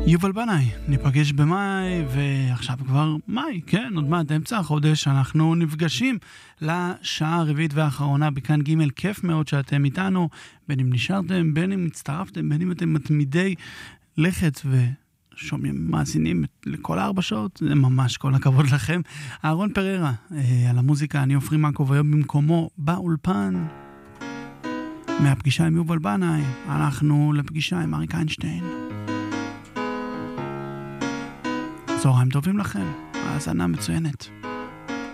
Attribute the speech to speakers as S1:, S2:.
S1: יובל בנאי, ניפגש במאי, ועכשיו כבר מאי, כן, עוד מעט אמצע החודש, אנחנו נפגשים לשעה הרביעית והאחרונה בכאן ג'. כיף מאוד שאתם איתנו, בין אם נשארתם, בין אם הצטרפתם, בין אם אתם מתמידי לכת ושומעים מאזינים לכל 4 שעות, זה ממש כל הכבוד לכם. אהרון פררה, על המוזיקה, אני עופרי מקוב, היום במקומו באולפן. מהפגישה עם יובל בנאי, אנחנו לפגישה עם אריק איינשטיין. צהריים טובים לכם, האזנה מצוינת.